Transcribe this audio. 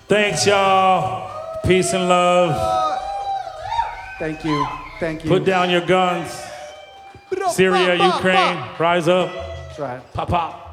Thanks, y'all. Peace and love. Thank you. Thank you. Put down your guns. Syria, Ukraine, rise up. That's right. Pop, pop.